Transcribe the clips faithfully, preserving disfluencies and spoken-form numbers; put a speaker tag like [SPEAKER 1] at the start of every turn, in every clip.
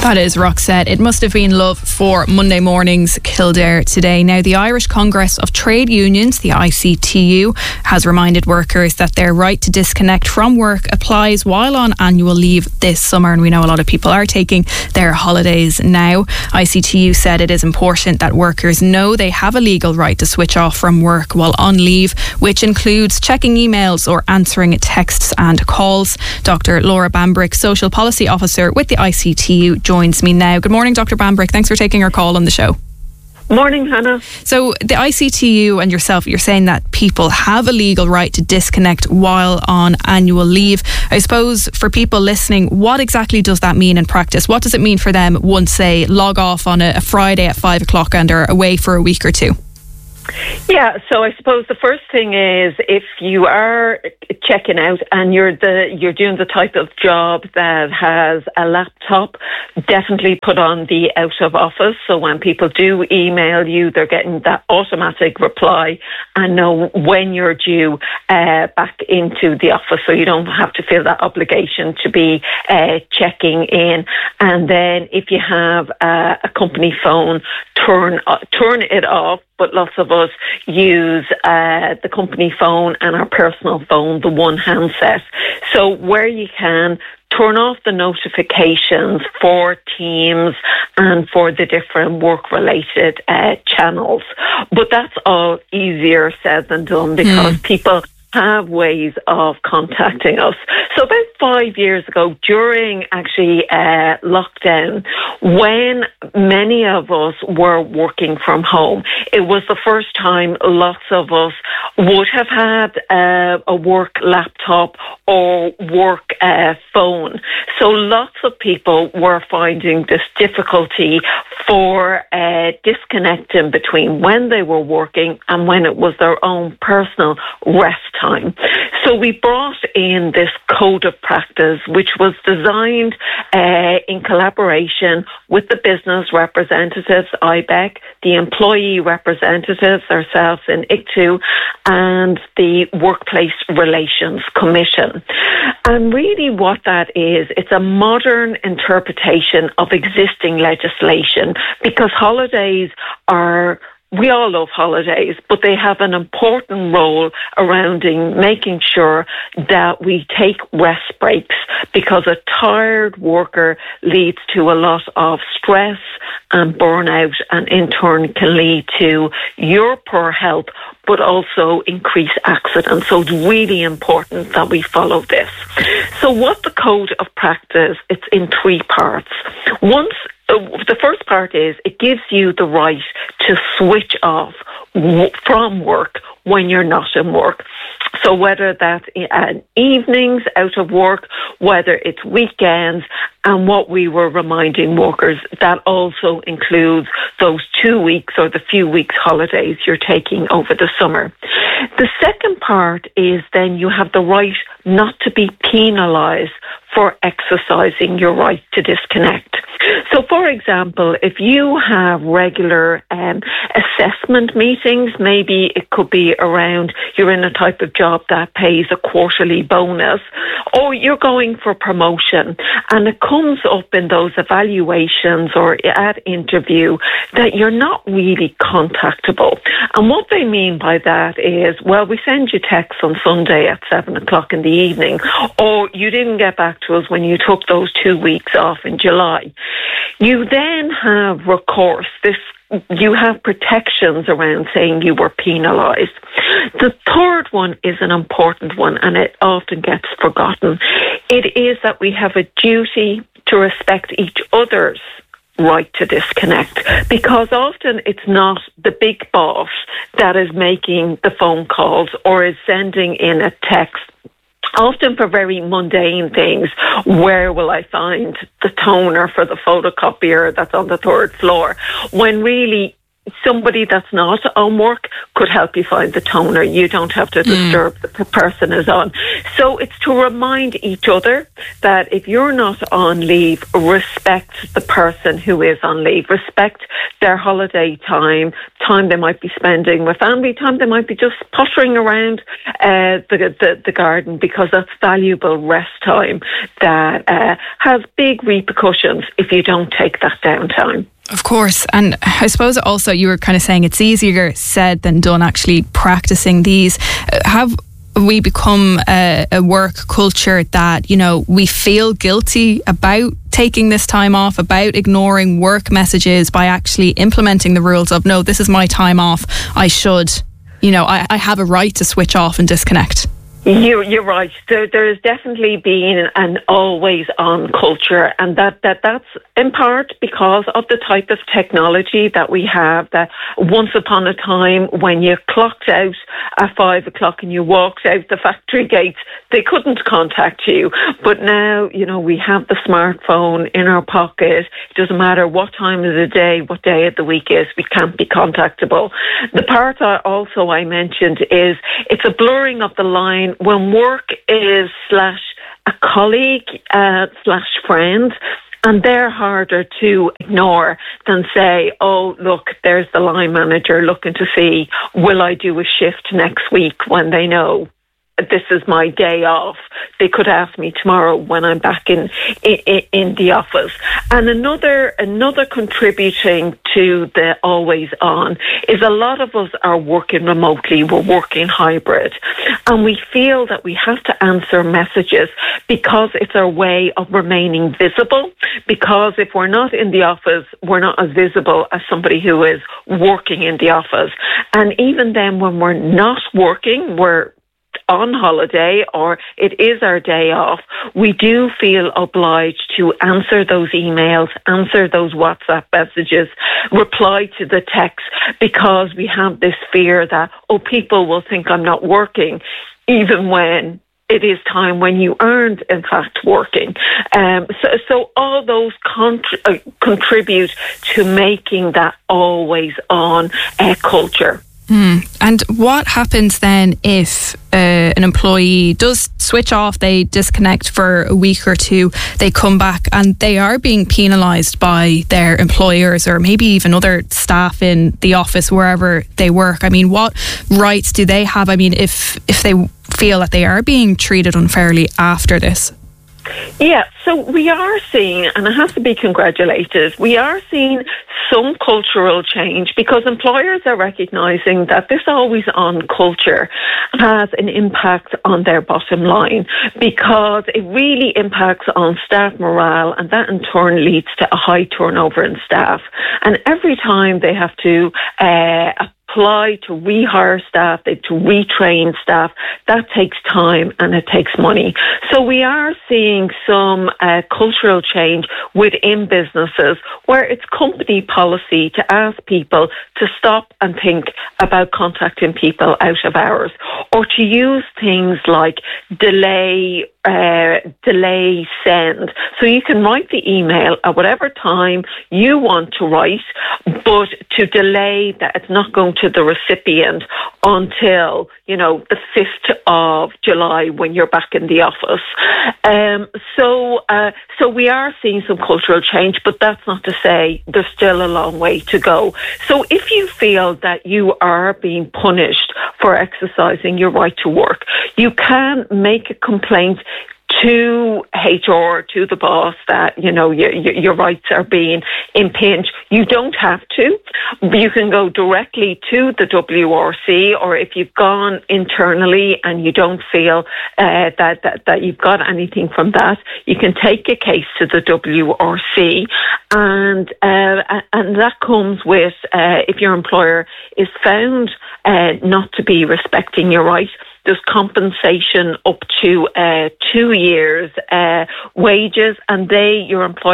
[SPEAKER 1] That is Roxette. It must have been love for Monday morning's Kildare today. Now, the Irish Congress of Trade Unions, the I C T U, has reminded workers that their right to disconnect from work applies while on annual leave this summer. And we know a lot of people are taking their holidays now. I C T U said it is important that workers know they have a legal right to switch off from work while on leave, which includes checking emails or answering texts and calls. Doctor Laura Bambrick, Social Policy Officer with the I C T U, joins me now. Good morning, Doctor Bambrick. Thanks for taking our call on the show.
[SPEAKER 2] Morning, Hannah.
[SPEAKER 1] So the I C T U and yourself, you're saying that people have a legal right to disconnect while on annual leave. I suppose for people listening, what exactly does that mean in practice? What does it mean for them once they log off on a, a Friday at five o'clock and are away for a week or two?
[SPEAKER 2] Yeah, so I suppose the first thing is if you are checking out and you're the you're doing the type of job that has a laptop, definitely put on the out of office. So when people do email you, they're getting that automatic reply and know when you're due uh, back into the office. So you don't have to feel that obligation to be uh, checking in. And then if you have uh, a company phone, turn uh, turn it off. But lots of us use uh, the company phone and our personal phone, the one handset. So where you can, turn off the notifications for Teams and for the different work-related uh, channels. But that's all easier said than done because mm. people have ways of contacting us. So about five years ago, during actually uh, lockdown, when many of us were working from home, it was the first time lots of us would have had uh, a work laptop or work uh, phone. So lots of people were finding this difficulty for uh, disconnecting between when they were working and when it was their own personal rest time. So we brought in this code of practice, which was designed uh, in collaboration with the business representatives, I B E C, the employee representatives, ourselves in I C T U, and the Workplace Relations Commission. And really what that is, it's a modern interpretation of existing legislation because holidays are We all love holidays, but they have an important role around in making sure that we take rest breaks because a tired worker leads to a lot of stress and burnout and in turn can lead to your poor health but also increase accidents. So it's really important that we follow this. So what the code of practice, it's in three parts. Once The first part is it gives you the right to switch off w- from work when you're not in work. So whether that's in evenings out of work, whether it's weekends, and what we were reminding workers, that also includes those two weeks or the few weeks holidays you're taking over the summer. The second part is then you have the right not to be penalised for exercising your right to disconnect. So, for example, if you have regular um, assessment meetings, maybe it could be around you're in a type of job that pays a quarterly bonus, or you're going for promotion, and it comes up in those evaluations or at interview that you're not really contactable. And what they mean by that is, well, we send you texts on Sunday at seven o'clock in the evening, or you didn't get back to us when you took those two weeks off in July. You then have recourse. This you have protections around saying you were penalised. The third one is an important one, and it often gets forgotten. It is that we have a duty to respect each other's right to disconnect, because often it's not the big boss that is making the phone calls or is sending in a text. Often for very mundane things, where will I find the toner for the photocopier that's on the third floor? When really somebody that's not on work could help you find the toner. You don't have to disturb mm. the person is on. So it's to remind each other that if you're not on leave, respect the person who is on leave. Respect their holiday time, time they might be spending with family, time they might be just pottering around uh, the, the, the garden, because that's valuable rest time that uh, has big repercussions if you don't take that downtime.
[SPEAKER 1] Of course. And I suppose also you were kind of saying it's easier said than done actually practicing these. Have we become a, a work culture that, you know, we feel guilty about taking this time off, about ignoring work messages by actually implementing the rules of, no, this is my time off. I should, you know, I, I have a right to switch off and disconnect.
[SPEAKER 2] You're, you're right. There, there's definitely been an always-on culture, and that, that that's in part because of the type of technology that we have. That once upon a time, when you clocked out at five o'clock and you walked out the factory gates, they couldn't contact you. But now, you know, we have the smartphone in our pocket. It doesn't matter what time of the day, what day of the week is, we can't be contactable. The part I also I mentioned is it's a blurring of the line when work is slash a colleague uh, slash friend, and they're harder to ignore than say, oh, look, there's the line manager looking to see, will I do a shift next week, when they know this is my day off. They could ask me tomorrow when I'm back in in, in the office. And another another contributing to the always on is a lot of us are working remotely. We're working hybrid, and we feel that we have to answer messages because it's our way of remaining visible. Because if we're not in the office, we're not as visible as somebody who is working in the office. And even then, when we're not working, we're on holiday or it is our day off, we do feel obliged to answer those emails, answer those WhatsApp messages, reply to the text, because we have this fear that, oh, people will think I'm not working, even when it is time when you aren't, in fact, working. Um, so, so all those contr- uh, contribute to making that always on uh, culture.
[SPEAKER 1] Mm. And what happens then if uh, an employee does switch off, they disconnect for a week or two, they come back and they are being penalised by their employers or maybe even other staff in the office, wherever they work? I mean, what rights do they have? I mean, if if they feel that they are being treated unfairly after this?
[SPEAKER 2] Yeah, so we are seeing, and it has to be congratulated, we are seeing some cultural change because employers are recognising that this always-on culture has an impact on their bottom line, because it really impacts on staff morale, and that in turn leads to a high turnover in staff. And every time they have to uh, apply to rehire staff, to retrain staff, that takes time and it takes money. So we are seeing some uh, cultural change within businesses where it's company policy to ask people to stop and think about contacting people out of hours, or to use things like delay Uh, delay send. So you can write the email at whatever time you want to write, but to delay that it's not going to the recipient until, you know, the fifth of July when you're back in the office. Um, so, uh, so we are seeing some cultural change, but that's not to say there's still a long way to go. So if you feel that you are being punished for exercising your right to work, you can make a complaint to H R, to the boss, that, you know, your, your rights are being impinged. You don't have to. You can go directly to the W R C, or if you've gone internally and you don't feel uh, that, that, that you've got anything from that, you can take a case to the W R C. And, uh, and that comes with, uh, if your employer is found uh, not to be respecting your rights, there's compensation up to uh, two years' uh, wages, and they, your employer,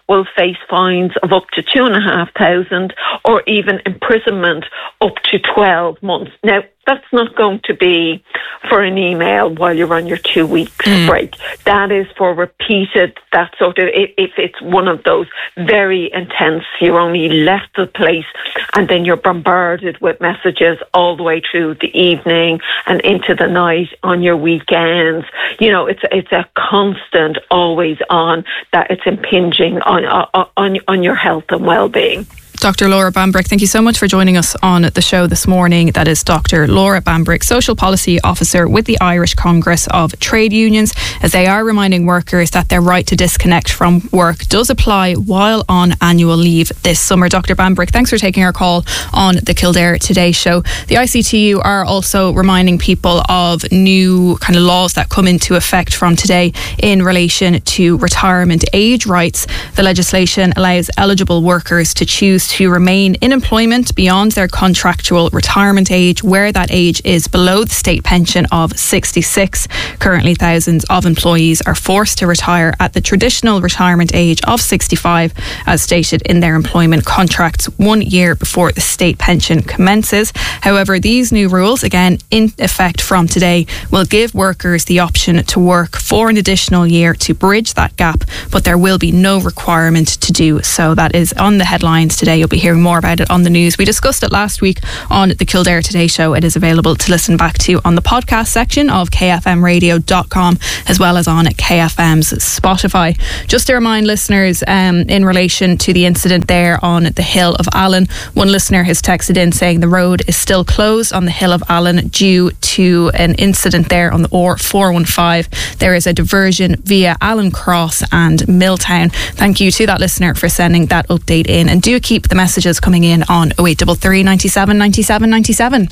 [SPEAKER 2] will face fines of up to two and a half thousand or even imprisonment up to twelve months. Now, that's not going to be for an email while you're on your two weeks mm. break. That is for repeated, that sort of, if it's one of those very intense, you're only left the place and then you're bombarded with messages all the way through the evening and into the night on your weekends. You know, it's it's a constant, always on, that it's impinging on on, on your health and well-being.
[SPEAKER 1] Doctor Laura Bambrick, thank you so much for joining us on the show this morning. That is Doctor Laura Bambrick, Social Policy Officer with the Irish Congress of Trade Unions, as they are reminding workers that their right to disconnect from work does apply while on annual leave this summer. Doctor Bambrick, thanks for taking our call on the Kildare Today show. The I C T U are also reminding people of new kind of laws that come into effect from today in relation to retirement age rights. The legislation allows eligible workers to choose to remain in employment beyond their contractual retirement age, where that age is below the state pension of sixty-six. Currently, thousands of employees are forced to retire at the traditional retirement age of sixty-five, as stated in their employment contracts, one year before the state pension commences. However, these new rules, again in effect from today, will give workers the option to work for an additional year to bridge that gap, but there will be no requirement to do so. That is on the headlines today. You'll be hearing more about it on the news. We discussed it last week on the Kildare Today show. It is available to listen back to on the podcast section of k f m radio dot com, as well as on K F M's Spotify. Just to remind listeners, um, in relation to the incident there on the Hill of Allen, one listener has texted in saying the road is still closed on the Hill of Allen due to an incident there on the O R four one five. There is a diversion via Allen Cross and Milltown. Thank you to that listener for sending that update in, and do keep the messages coming in on oh eight three three, ninety-seven, ninety-seven, ninety-seven.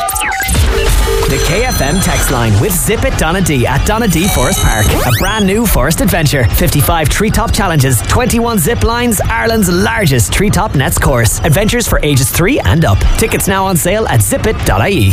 [SPEAKER 3] The K F M text line with Zip It Donadee at Donadee Forest Park. A brand new forest adventure. fifty-five treetop challenges, twenty-one zip lines, Ireland's largest treetop nets course. Adventures for ages three and up. Tickets now on sale at zip it dot I E.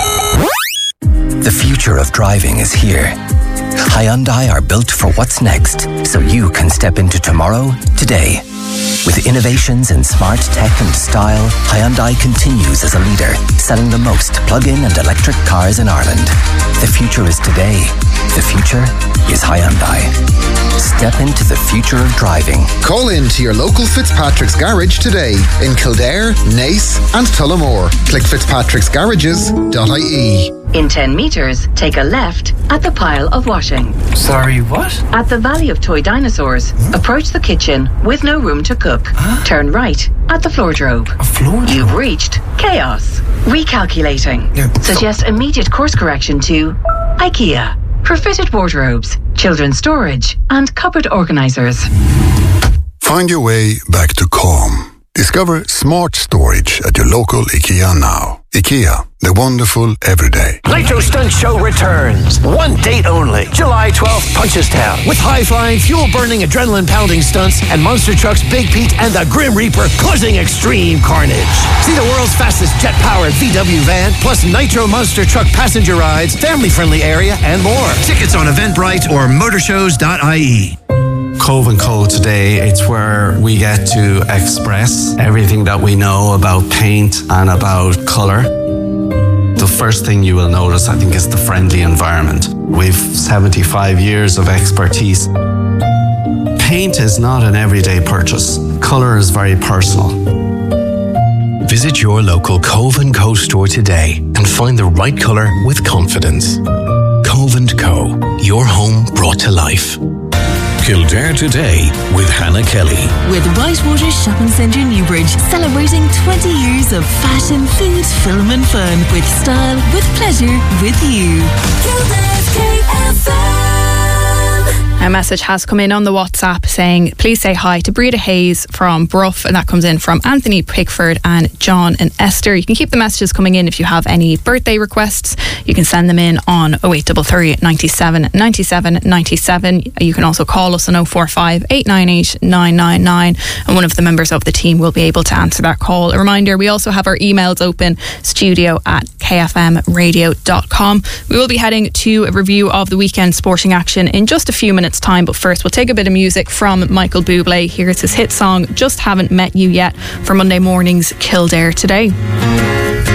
[SPEAKER 4] The future of driving is here. Hyundai are built for what's next, so you can step into tomorrow today. With innovations in smart tech and style, Hyundai continues as a leader, selling the most plug-in and electric cars in Ireland. The future is today. The future is Hyundai. Step into the future of driving.
[SPEAKER 5] Call in to your local Fitzpatrick's Garage today in Kildare, Naas and Tullamore. Click fitzpatricks garages dot I E.
[SPEAKER 6] In ten metres, take a left at the pile of washing.
[SPEAKER 7] Sorry, what?
[SPEAKER 6] At the Valley of Toy Dinosaurs, huh? Approach the kitchen with no room to cook.
[SPEAKER 7] Huh?
[SPEAKER 6] Turn right at the floordrobe.
[SPEAKER 7] A floordrobe?
[SPEAKER 6] You've reached chaos. Recalculating.
[SPEAKER 7] Yeah,
[SPEAKER 6] Suggest immediate course correction to IKEA for fitted wardrobes, children's storage and cupboard organisers.
[SPEAKER 8] Find your way back to calm. Discover smart storage at your local IKEA now. IKEA, the wonderful everyday.
[SPEAKER 9] Nitro Stunt Show returns. One date only. July twelfth, Punchestown. With high-flying, fuel-burning, adrenaline-pounding stunts and Monster Trucks Big Pete and the Grim Reaper causing extreme carnage. See the world's fastest jet-powered V W van, plus Nitro Monster Truck passenger rides, family-friendly area, and more. Tickets on Eventbrite or motorshows dot I E.
[SPEAKER 10] Cove and Co today, it's where we get to express everything that we know about paint and about colour. The first thing you will notice, I think, is the friendly environment. We've seventy-five years of expertise. Paint is not an everyday purchase. Colour is very personal.
[SPEAKER 11] Visit your local Cove and Co store today and find the right colour with confidence. Cove and Co, your home brought to life.
[SPEAKER 12] Kildare Today with Hannah Kelly.
[SPEAKER 13] With Whitewater Shopping Centre Newbridge, celebrating twenty years of fashion, food, film and fun. With style, with pleasure, with you. Kildare's K F M.
[SPEAKER 1] A message has come in on the WhatsApp saying, please say hi to Breda Hayes from Bruff, and that comes in from Anthony Pickford and John and Esther. You can keep the messages coming in if you have any birthday requests. You can send them in on oh eight three three, ninety-seven, ninety-seven, ninety-seven. You can also call us on oh four five, eight nine eight, nine nine nine, and one of the members of the team will be able to answer that call. A reminder, we also have our emails open, studio at k k f m radio dot com. We will be heading to a review of the weekend sporting action in just a few minutes' time, but first we'll take a bit of music from Michael Bublé. Here's his hit song, Just Haven't Met You Yet, for Monday morning's Kildare Today.